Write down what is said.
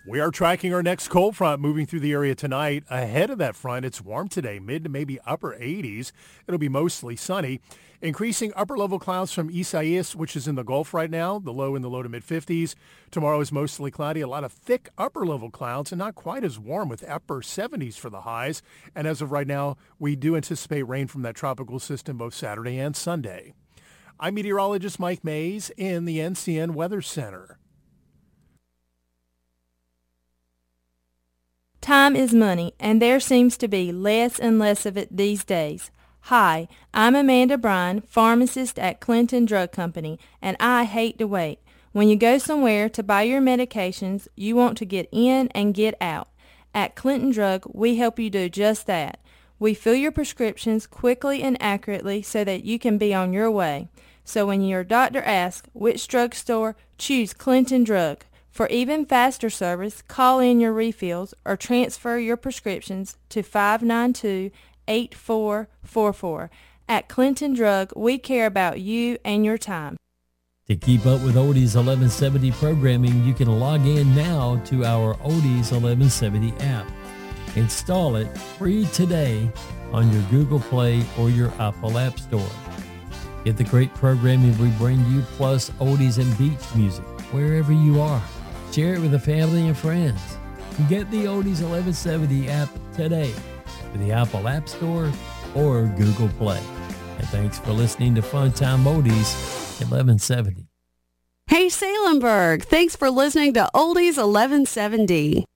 We are tracking our next cold front moving through the area tonight. Ahead of that front, it's warm today, mid to maybe upper 80s. It'll be mostly sunny. Increasing upper-level clouds from Isaias, which is in the Gulf right now, the low in the low to mid-50s. Tomorrow is mostly cloudy, a lot of thick upper-level clouds, and not quite as warm with upper 70s for the highs. And as of right now, we do anticipate rain from that tropical system both Saturday and Sunday. I'm meteorologist Mike Mays in the NCN Weather Center. Time is money, and there seems to be less and less of it these days. Hi, I'm Amanda Bryan, pharmacist at Clinton Drug Company, and I hate to wait. When you go somewhere to buy your medications, you want to get in and get out. At Clinton Drug, we help you do just that. We fill your prescriptions quickly and accurately so that you can be on your way. So when your doctor asks which drugstore, choose Clinton Drug. For even faster service, call in your refills or transfer your prescriptions to 592-8444. At Clinton Drug, we care about you and your time. To keep up with Oldies 1170 programming, you can log in now to our Oldies 1170 app. Install it free today on your Google Play or your Apple App Store. Get the great programming we bring you, plus oldies and beach music, wherever you are. Share it with the family and friends. Get the Oldies 1170 app today with the Apple App Store or Google Play. And thanks for listening to Funtime Oldies 1170. Hey, Salemberg. Thanks for listening to Oldies 1170.